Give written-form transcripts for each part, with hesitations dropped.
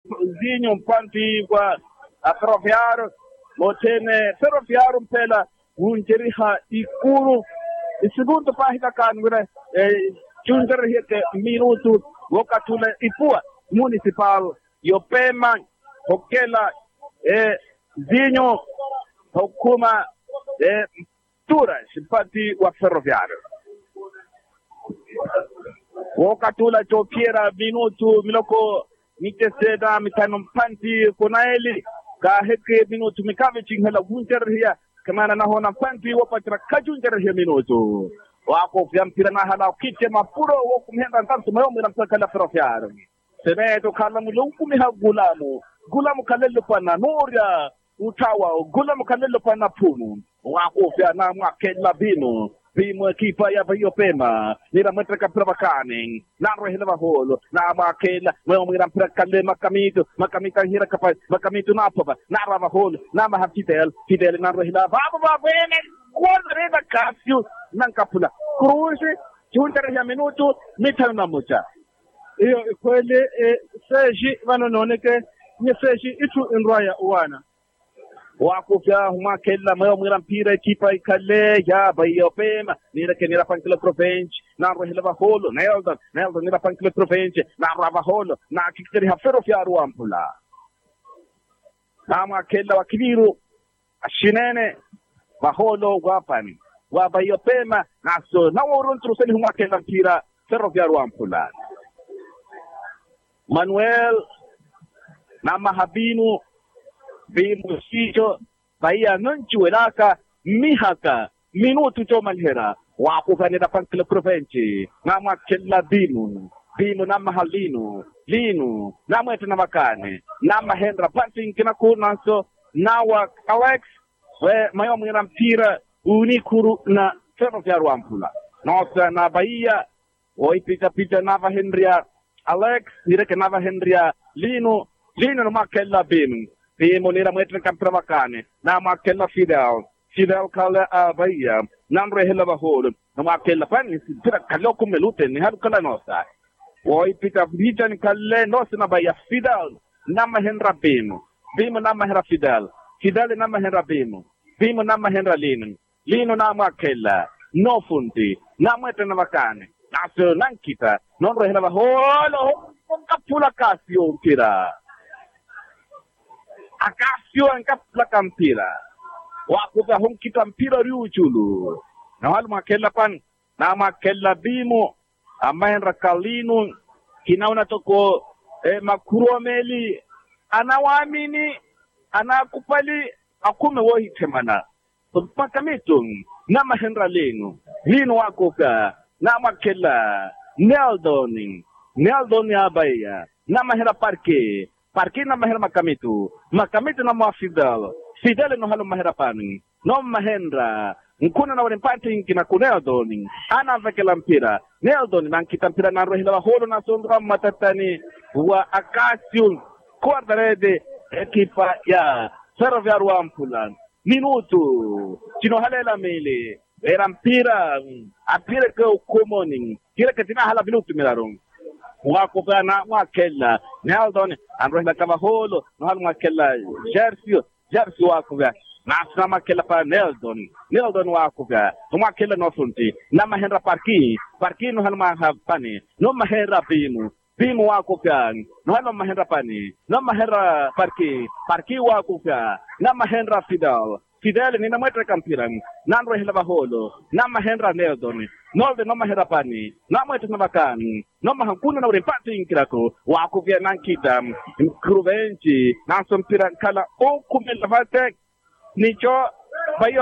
zinyo mpanti kwa Ferroviário motene Ferroviário mpela unjeriha ikuru segundo pahita kanwira chunjeriha ke minuto wakatule ipua municipal yopema hokela zinyo hukuma tura simpati wa Ferroviário wakatula chokiera minuto miloko nikeseda mitano mpanti kunaeli ka heke minuto mikave chingela unjeriha kamana nahona mpanti wapatira kajunjeriha minuto wako vyampira na hala kite mapuro wokumhenda ntantu mayomi na msakala Ferroviário semeto kala mulukumi ha gulamu kalelo pana noria utawa gulamu kalelo pana punu wako vya na mwakela bino bimo kipa ya bayo pema nira metreka pravakane na rohela holo na makela mayomi na msakala makamita hira kapa makamito na papa na rava holo na mahafidel na rohela baba bene kwandreda kasio nankapula cruise chundere ya minuto mitano moja iyo kweli seji vanononeke ni seji itu inraya uwana wako vya humakela mayo mwira mpira ekipa ikale ya bayo pema nira pankile province na rohela holo Nelson nira pankile province na rava holo na kikiteri ha Ferroviário ampula na makela wakibiru ashinene baholo wapani wabayo pema naso na woruntru seli humakela mpira Ferroviário ampula Manuel na mahabinu bimu sijo baia nunchuelaka mihaka minuto chomalhera wako kanida pankile province na makela bimu na mahalinu linu na mwete na makane na mahendra panting kinakunaso na wa Alex we mayo mwira mpira unikuru na Ferroviário ampula nota na Bahia oipita nava Henria Alex nireke nava Henria lino no makela bimu nira mwete kampira makane na makela Fidel kala Bahia namre hela baholo na makela pani sira kaloko melute ni halu kala nosa oipita vita ni kale nosa na Bahia Fidel na mahendra bimu na mahendra Fidel na mahendra bimu na mahendra lino na makela no funti na mwete na makane naso nankita non rehela baholo kapula kasio mpira akasio ankapula kampira wako vya honkita mpira riuchulu na halu makela pan na makela bimu amahendra kalinu kinauna toko makuru meli anawaamini anakupali akume wohi temana makamito na mahendra lino wako ka na makela Neldon ya Bahia na mahera parque na mahera makamito na Fidel no halo mahera pani no mahendra nkuna na walimpati nkina kuneldon ana vekela mpira Neldon na nkita mpira na rohila holo na sondra matatani wa Acasio Cordarede ekipa ya Ferroviário ampula minuto chino halela mele era mpira apira ke ukomoni kile katina hala minuto milarong wako bana wakela Neldon androhila kama holo no halo wakela jersey wako bya na makela pa Neldon wako bya wakela no funti na mahendra parki no halo mahapani no mahendra bimu wako bya no halo mahendra pani no mahendra parki wako bya na mahendra Fidel ni na mwetre kampira nandro hela baholo na mahendra Neldon nolde no mahera pani na mwetre na bakani no mahankuna na urempati inkirako wako vya nankita mkruvenchi na sompira kala o kumela vate nicho bayo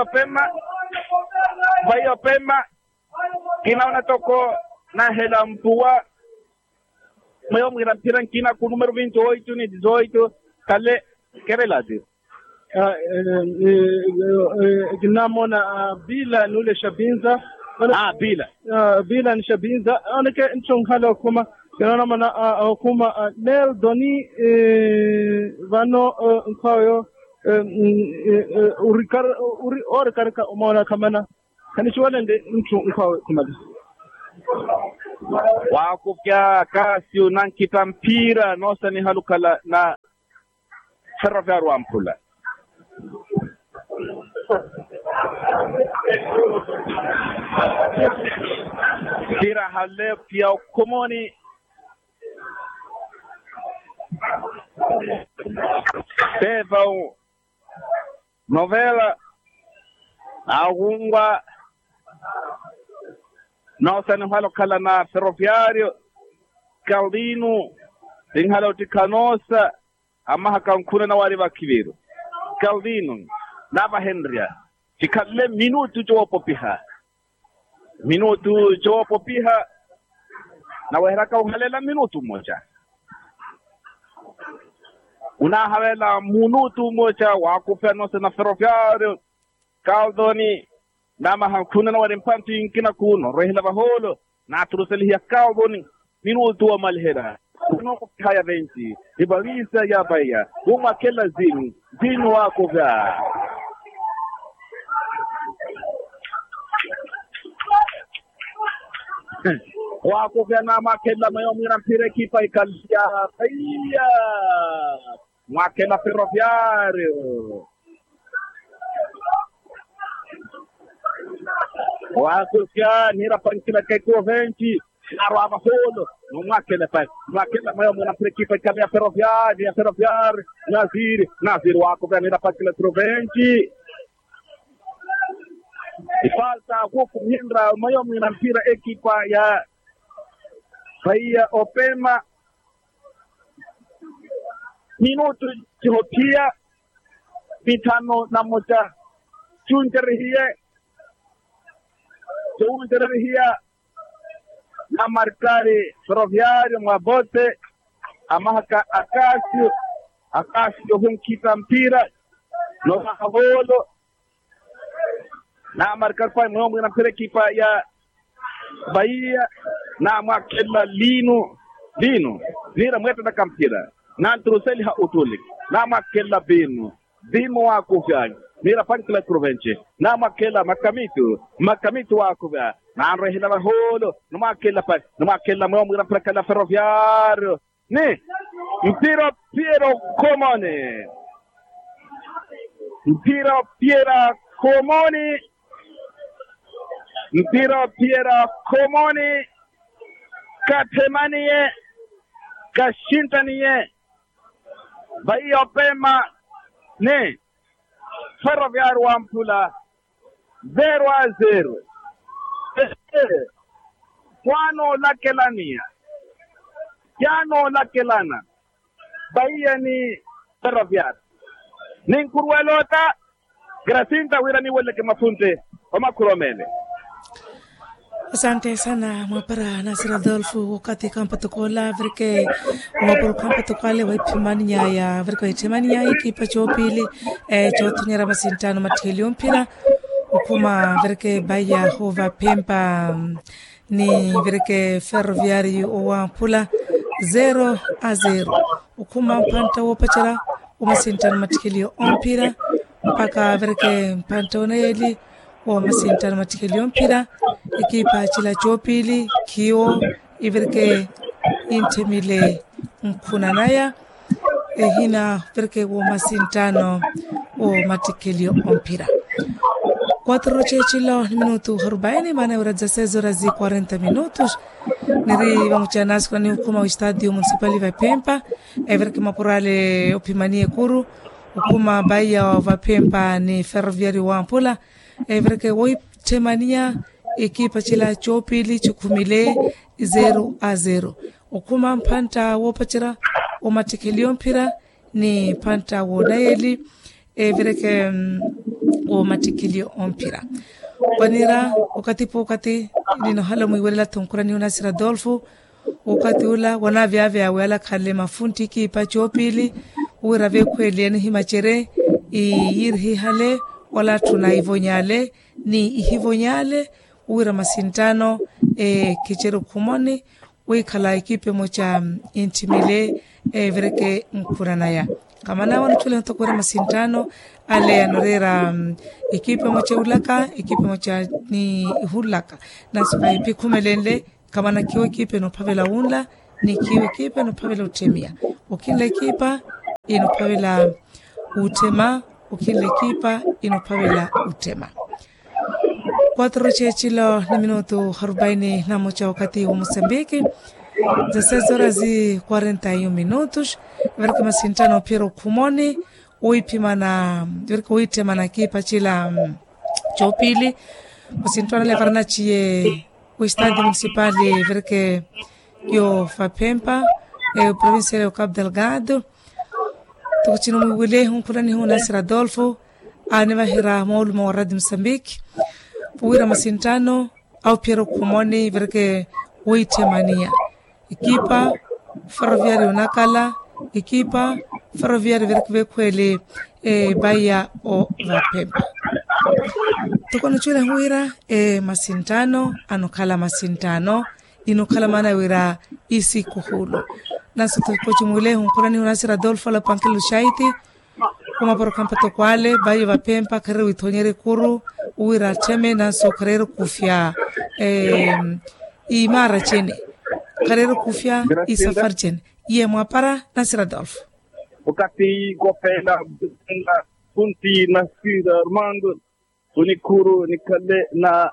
pema kinaona toko na hela mpua mayo mwira mpira kina ku numero 28 ni 18 kale kerelati ginamona bila nule Shabinza bila ni Shabinza oneke nchonghala kuma kana mana kuma Neldoni vano nkwayo urikarka umona kamana kanishwala nde nkwayo kumali wako kya Acasio nankita mpira nosa ni halukala na Ferroviário Ampula. Tira Halep ya Komoni. Tevão novela alguma nossa não falo cala na Ferroviário Caldino tem halo de Canossa amaha kankuna na wariba kiviru Caldino dava Henria tikalle minuto jopo piha na wahera uhalela minuto moja una havela minuto moja wakufia nosa na Ferroviário Caldoni nama hankuna na warimpantu inkina kuno rehla baholo na turuseli ya Caldoni minuto wa malhera kuno haya venti ibalisa ya baya uma kela zinu wako vya wako vya nama kela mayo mira mpire kipa ikalia baya mwakela Ferroviário wako vya nira pankila kaiko venti arwaba holo mwakela mayo mira mpire kipa ikalia Ferroviário Nazir wako vya nira pankila troventi falta huku mhindra mayo mira mpira ekipa ya Bahia Opema minuto jihotia pitano na moja chunterihia na markari Ferroviário Mwabote amahaka Akasio hunkita mpira no mahavolo na markari kwa mwomu na mpira kipa ya Bahia na mwakela lino nira mweta na kampira na truseli ha utulik na mwakela bino wako vya nira pankila province na mwakela makamitu wako vya na rehila maholo na mwakela mwomu na prakala Ferroviário ni mpira Piero Komoni katemanie kashintanie Bahia Opema ne Ferroviário Ampula 0-0 Yano lakelana Bahia ni Ferroviário ninkuruelota Gracinta wirani wale ke mafunte omakuromele. Asante sana mwapara Nasir Adolfo wakati kampatukola vrike mwapara kampatukale waipimania ya vrike itimania ikipa chopili chotunyera masintano matilion pila ukuma vrike Bahia hova pempa ni vrike Ferroviário Ampula 0-0 ukuma mpanta wopachara umasintano matikilio ompira mpaka vrike mpanta onayeli wa masintano matikilio mpira ikipa chila chopili kio ivrike intemile mkunanaya hina vrike wa masintano o matikilio ompira 4 minuto 40 maana ora 16:40 minutos niri vamuchanas kwa ni hukuma wa stadio municipali va Pempa vrike mapurale opimanie kuru hukuma Bahia wa Pempa ni Ferroviário Ampula vrike woi temania ekipa chila chopili chukumile 0-0 ukuma mpanta wopachira umatikilio mpira ni panta wodayeli vreke umatikilio mpira wanira wakati nino hala mwiwela tunkurani Nasir Adolfo wakati ula wanavya wala kale mafunti kipa chopili urave kwelieni himachere yirhi hale wala tunaivonyale ni ihivonyale uira masintano kicheru kumoni wikala ekipe mocha intimile vreke nkuranaya kama na wanu tule ntokura masintano ale anorera ekipe mocha ulaka ekipe mocha ni hulaka na supai pikumelele kama na kiwe ekipe no pavela unla ni kiwe ekipe no pavela utemia ukila ekipa ino pavela utema ukila ekipa inopavela utema 4 chechilo na minuto 41 wakati wa Moçambique 16:41 minutos verke masintano Piero Kumoni uipimana verke uitemana kipa chila chopili masintano levarna chie o estádio municipal verke yo Fapempa província de Cabo Delgado tukuchino mwile hunkurani hu Nasir Adolfo aneva hira maulu mawaradi Moçambique puwira masintano au Piero Kumoni verke uitemania ekipa Ferroviário Nakala ekipa Ferroviário verke kwele Bahia o Vapempa tukono chule huira masintano anokala masintano inokala mana wira isi kuhulu naso tukochi mwile hunkurani Nasir Adolfo la pankilu shaiti kuma por kampato kwale Bahia Vapempa kare witonyere kuru uira teme naso kare kufia imara chene kare kufia isafar chene ye mwapara Nasir Adolfo wakati gopela punti Nasir Armando unikuru nikale na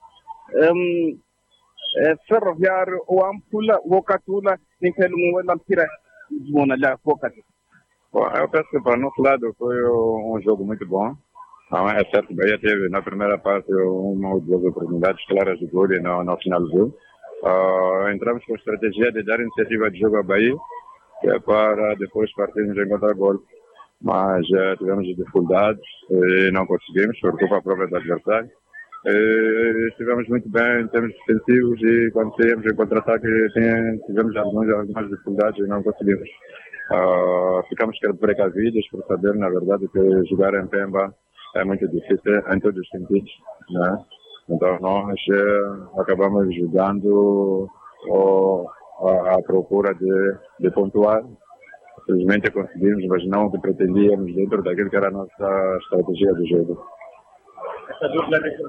Ferroviário Ampula Wokatula nikele mwela mpira mona la focati. Bom, eu penso que para o nosso lado foi jogo muito bom. É certo que o Bahia teve na primeira parte uma ou duas oportunidades claras de gol e não finalizou. Entramos com a estratégia de dar iniciativa de jogo ao Bahia, que é para depois partirmos em contra-gol. Mas tivemos dificuldades e não conseguimos, por culpa própria do adversário. Estivemos muito bem em termos defensivos e quando saímos em contra-ataque tivemos algumas dificuldades e não conseguimos. Ficamos precavidos por saber, na verdade, que jogar em Pemba é muito difícil em todos os sentidos, né? Então nós acabamos jogando à procura de pontuar. Felizmente conseguimos, mas não o que pretendíamos dentro daquilo que era a nossa estratégia de jogo. Essa dupla de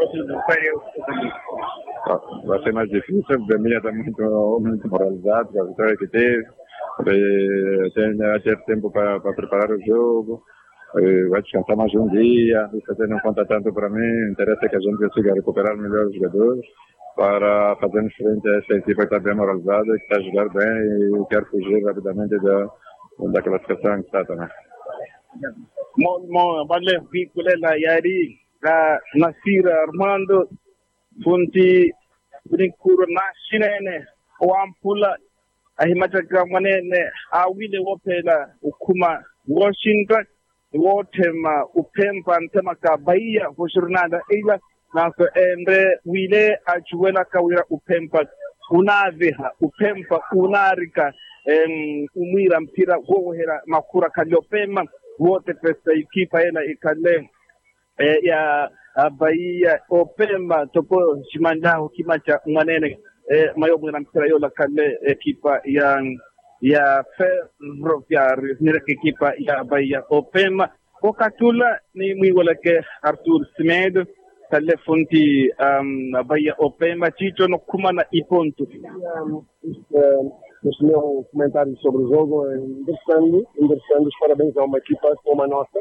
vai ser mais difícil, porque a minha está muito moralizada com a vitória que teve. Tem a ter tempo para preparar o jogo. Vai descansar mais um dia. Isso até não conta tanto para mim. O interesse é que a gente consiga recuperar melhor os jogadores para fazermos frente a esta equipa que está bem moralizada, que está a jogar bem e quer fugir rapidamente da classificação que está também. Vale Viculela Yari, Nasir Armando, Funti, Brinkuru Nashinene, Oampula, Ahimajaga Manene, Awile Wopela, Ukuma, Washington, Wotema, Upempa, Temaka, Bahia, Hoshurnada, Ila, Nanso Endre, Wile, Achuela Kawira, Upempa, Unaviha, Upempa, Unarika, Umira Mpira, Wohera, Makura Kaliopema, wote pesa ikipa ena ikale ya Bahia Opemba toko shimandao kimacha mwanene mayobu na mpira yola kale ekipa ya Ferroviário nireke ekipa ya Bahia Opemba wakatula ni mwiwalake Arthur Semedo kale funti Bahia Opemba chicho no kumana ipontu. Este meu comentário sobre o jogo é endereçando os parabéns a uma equipa como a nossa,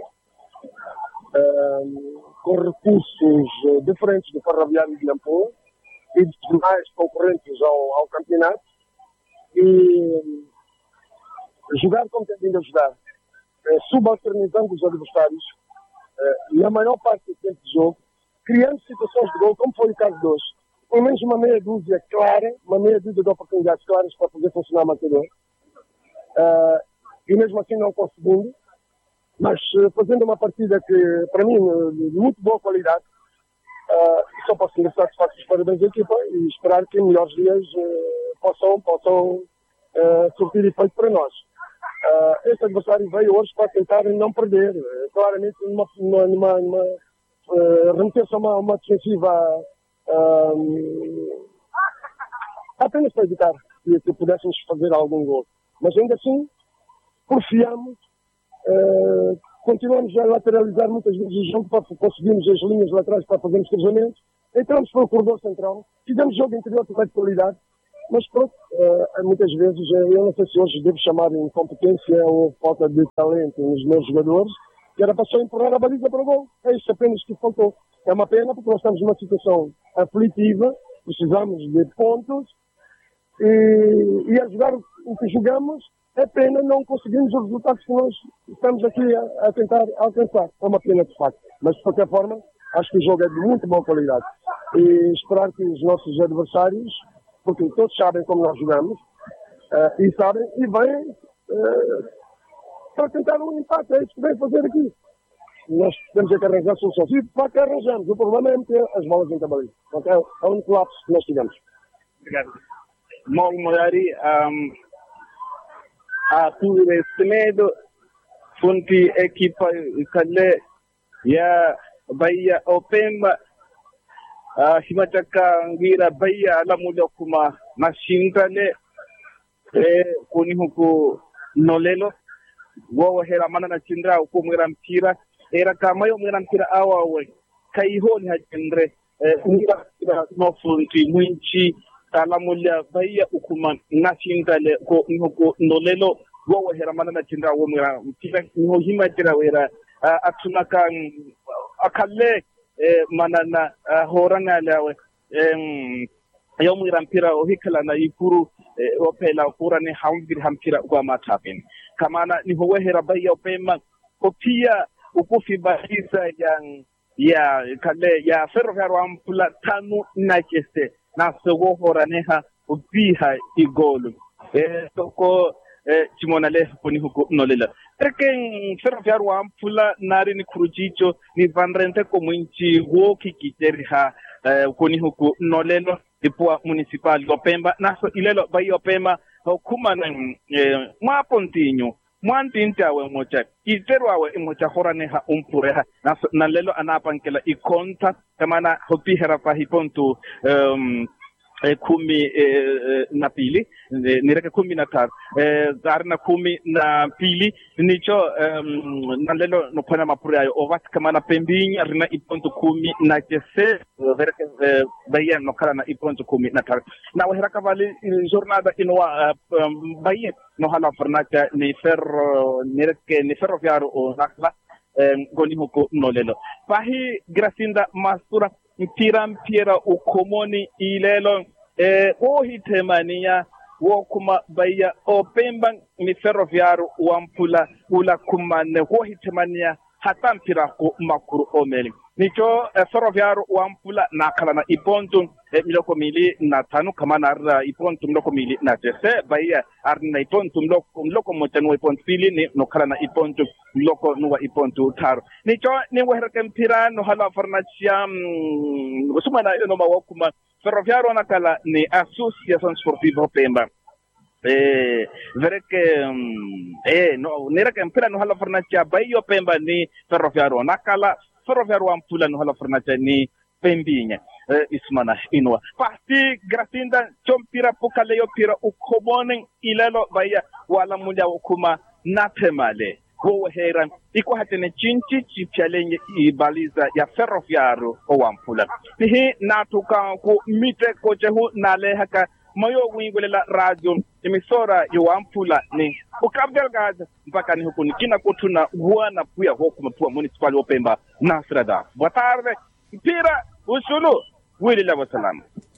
com recursos diferentes do Ferroviário de Nampula e dos demais concorrentes ao campeonato, e jogar como tem vindo a jogar, subalternizando os adversários, na maior parte do tempo de jogo, criando situações de gol, como foi o caso de hoje. Pelo menos uma meia dúzia clara, uma meia dúzia de oportunidades claras para fazer funcionar o marcador. E mesmo assim não conseguindo, mas fazendo uma partida que, para mim, de muito boa qualidade, só posso endereçar de facto os parabéns à equipa e esperar que em melhores dias possam surtir efeito para nós. Este adversário veio hoje para tentar não perder, claramente remeter-se a uma defensiva apenas para evitar que pudéssemos fazer algum gol. Mas ainda assim, porfiamos, continuamos a lateralizar muitas vezes o jogo para conseguirmos as linhas laterais para fazermos cruzamentos. Entramos pelo corredor central, fizemos jogo interior de qualidade Mas pronto, muitas vezes, eu não sei se hoje devo chamar de incompetência ou falta de talento nos meus jogadores, que era para só empurrar a baliza para o gol. É isso apenas que faltou. É uma pena porque nós estamos numa situação aflitiva, precisamos de pontos e a jogar o que jogamos, é pena não conseguirmos os resultados que nós estamos aqui a tentar alcançar. É uma pena de facto. Mas de qualquer forma, acho que o jogo é de muito boa qualidade. E esperar que os nossos adversários, porque todos sabem como nós jogamos, e sabem, e vêm para tentar um empate. É isso que vêm fazer aqui. Nós temos que arranjar soluções. E de facto arranjamos. O problema é meter as bolas dentro da baliza. É o único lapso que nós tivemos. Obrigado. Mau Morari, a tudo esse medo, fonte equipa Kale, ya Bahia Opemba, Himataka Ngira Bahia Alamuda Kuma, Mashintale, Kunihuku Nolelo, Wawa Hera Manana Chindra, Kumirampira, Era Kamayo Mirampira Awa, Kaihon Hajendre, Ngira no fonte, Munchi, Alamulia Bahia Ukuma, Nashintale, Kunihuku Nolelo, Wawa Hera Manana Chindra, Wumira, Himatira Wera, Atunaka Akale, Manana Horana Lawe, Yomirampira Ohikala na Ikuru, Opela Kurane Hamgir Hampira Guamatapin. Kamana Nihohera Bahia Opema, Opia, Ukufi Bahisa ya Kale, ya Ferroviário Ampula Tanu Nakeste, Nasogo Horaneha, Ubiha Igolu. Toko Chimonale Punihuku Nolela. Treken Ferroviário Ampula Nari ni Krujicho, ni Vandrente Comunchi, Woki Kiteriha, Kunihuku Nolelo, Ipua Municipal Opemba, Naso Ilelo Bahia Opema, Kumana Mwapontinho. Mwantinta we mocha iterwa we mocha horaneha umpureha na lelo anapankela ikonta kamana hopi herafa hipontu kumi na pili nireke kumi na tar zarna kumi na pili nicho na lelo no pona mapure ayoovat kamana pembinya rina ipontu kumi na jese verke Bahia no kala na ipontu kumi na tar na wahera kavali jornada inwa Bahia no hala farnacha ni ferro nireke ni ferroviário o nakla gonihuko nolelo pahi gracinda masura Tiram Piera Ukomoni Ilelo o hitemania wo kuma Bahia Opemba ni ferroviário Wampula ula kumane ho hitemania hatampira ko makuru omeli nicho ferroviário Wampula nakala na ipontu miloko mili na tanu kama na ipontu miloko mili na jese Bahia arna ipontu miloko motanu ipontu pili ni nokala na ipontu miloko nuwa ipontu taru nicho ni weherke mpira no hala farnachia usumana no mawakuma ferroviário nakala ni Associação Sportiva Opemba verke no nera que mpira no hala farnachia Bahia Opemba ni ferroviário nakala ferroviário Ampula no hala farnachia ni Pembinya ismana inwa parti gratinda chompira pokaleyo pira ukobonen ilelo Bahia wala mulia ukuma natemale go heran iko hatene chinchi chipyalenye ibaliza ya ferroviário Wampula nihi natuka ku mite ko jehu nale haka mayo wingulela radio emisora yo Wampula ni ukabdelgaza mpaka ni huko nikina kutuna wana puya huko mapua municipal Opemba Nasrada boa tarde pira usulu wili la wasalama